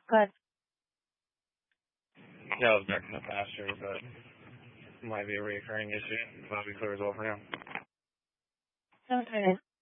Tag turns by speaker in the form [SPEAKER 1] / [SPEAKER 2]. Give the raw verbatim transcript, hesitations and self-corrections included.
[SPEAKER 1] Good.
[SPEAKER 2] Yeah, I was back in the pasture, but it might be a recurring issue. Probably clears over now.
[SPEAKER 1] Seven twenty-nine.